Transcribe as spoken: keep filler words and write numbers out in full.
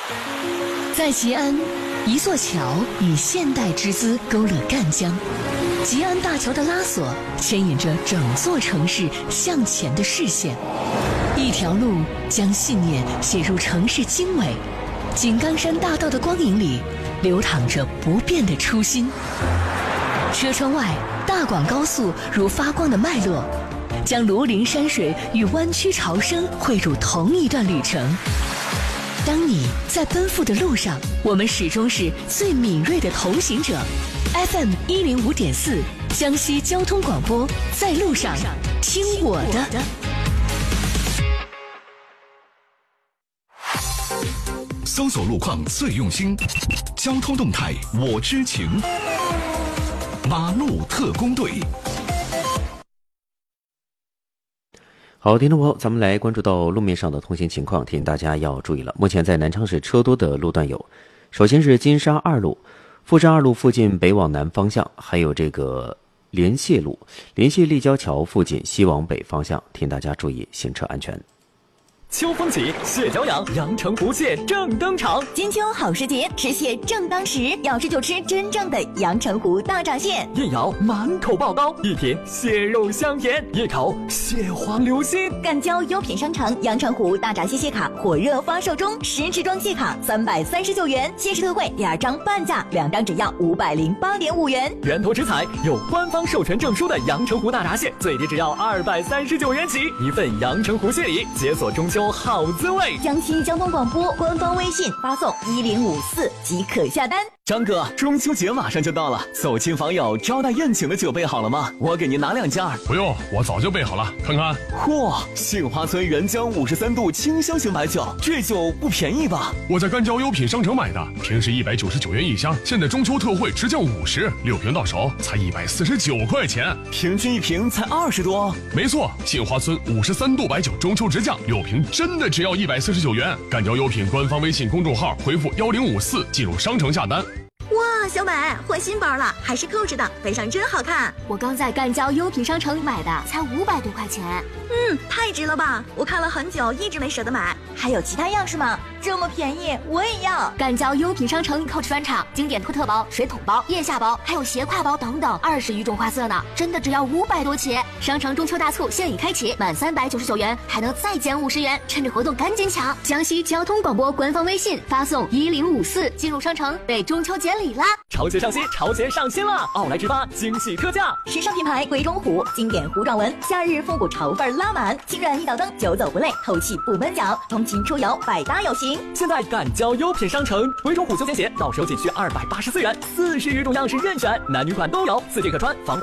在吉安，一座桥以现代之姿勾勒赣江，吉安大桥的拉索牵引着整座城市向前的视线，一条路将信念写入城市经纬。井冈山大道的光影里流淌着不变的初心。车窗外，大广高速如发光的脉络，将庐陵山水与湾区潮生汇入同一段旅程。当你在奔赴的路上，我们始终是最敏锐的同行者。F M 一零五点四，江西交通广播，在路上听我的。 搜索路况最用心，交通动态我知情。马路特工队。 好，听众朋友，咱们来关注到路面上的通行情况，提醒大家要注意了。目前在南昌市车多的路段有，首先是金沙二路、富山二路附近北往南方向，还有这个联谢路、联谢立交桥附近西往北方向，提醒大家注意行车安全。 秋风起，蟹脚痒，阳澄湖蟹正登场。 金秋好时节，吃蟹正当时，要吃就吃真正的阳澄湖大闸蟹。 一咬满口爆膏，一品蟹肉香甜，一口蟹黄流心。 赣交优品商城阳澄湖大闸蟹蟹卡火热发售中，十支装蟹卡三百三十九元，限时特惠，第二张半价，两张只要五百零八点五元。 源头直采，有官方授权证书的阳澄湖大闸蟹，最低只要二百三十九元起，一份阳澄湖蟹礼，解锁中秋好滋味。 江西交通广播官方微信发送一零五四即可下单。 张哥，中秋节马上就到了，走亲访友、招待宴请的酒备好了吗？我给您拿两件。 不用，我早就备好了，看看。 嚯，杏花村原浆五十三度清香型白酒，这酒不便宜吧？ 我在赣交优品商城买的，平时一百九十九元一箱，现在中秋特惠直降五十，六瓶到手才一百四十九块钱， 平均一瓶才二十多。 没错，杏花村五十三度白酒中秋直降，六瓶真的只要一百四十九元。赣交优品官方微信公众号回复幺零五四进入商城下单。 哇，小美换新包了，还是扣着的，背上真好看。 我刚在赣交优品商城买的，才五百多块钱。 嗯，太值了吧！我看了很久，一直没舍得买。还有其他样式吗？这么便宜，我也要。 赣交优品商城 Coach 专场经典托特包、水桶包、腋下包，还有斜挎包等等，二十余种花色呢，真的只要五百多起。商城中秋大促现已开启，满三百九十九元还能再减五十元，趁着活动赶紧抢！江西交通广播官方微信发送一零五四进入商城，备中秋节礼啦！ 潮鞋上新，潮鞋上新了！奥莱之发惊喜特价， 时尚品牌鬼冢虎经典糊状纹，夏日复古潮范拉满，轻软一脚蹬，久走不累，透气不闷脚，通勤出游百搭有型。 现在赣交优品商城，鬼冢虎休闲鞋到手仅需二百八十四元，四十余种样式任选，男女款都有，四季可穿，防